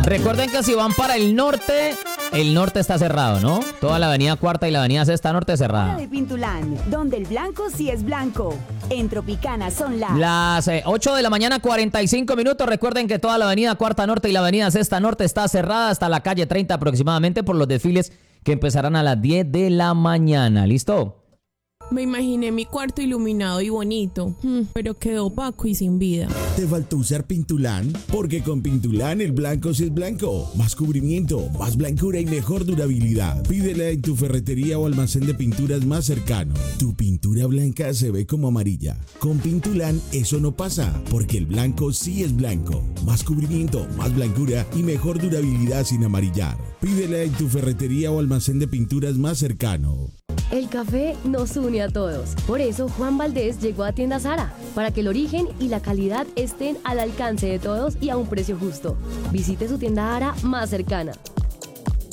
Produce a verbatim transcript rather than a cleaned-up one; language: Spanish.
Recuerden que si van para el norte, el norte está cerrado, ¿no? Toda la avenida Cuarta y la avenida Sexta Norte cerrada. De Pintulán, donde el blanco sí es blanco. En Tropicana son las... Las eh, ocho de la mañana, cuarenta y cinco minutos. Recuerden que toda la avenida Cuarta Norte y la avenida Sexta Norte está cerrada hasta la calle treinta aproximadamente por los desfiles que empezarán a las diez de la mañana. ¿Listo? Me imaginé mi cuarto iluminado y bonito, pero quedó opaco y sin vida. ¿Te faltó usar Pintulán? Porque con Pintulán el blanco sí es blanco. Más cubrimiento, más blancura y mejor durabilidad. Pídela en tu ferretería o almacén de pinturas más cercano. Tu pintura blanca se ve como amarilla. Con Pintulán eso no pasa, porque el blanco sí es blanco. Más cubrimiento, más blancura y mejor durabilidad sin amarillar. Pídela en tu ferretería o almacén de pinturas más cercano. El café nos une a todos. Por eso Juan Valdés llegó a Tienda Sara, para que el origen y la calidad estén al alcance de todos y a un precio justo. Visite su tienda Ara más cercana.